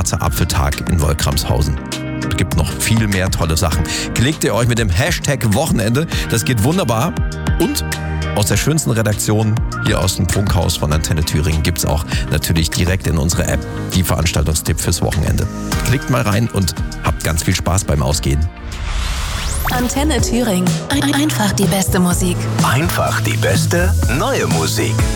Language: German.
Schwarzer Apfeltag in Wolkramshausen. Es gibt noch viel mehr tolle Sachen. Klickt ihr euch mit dem Hashtag Wochenende, das geht wunderbar. Und aus der schönsten Redaktion hier aus dem Funkhaus von Antenne Thüringen gibt es auch natürlich direkt in unsere App die Veranstaltungstipp fürs Wochenende. Klickt mal rein und habt ganz viel Spaß beim Ausgehen. Antenne Thüringen. Einfach die beste Musik. Einfach die beste neue Musik.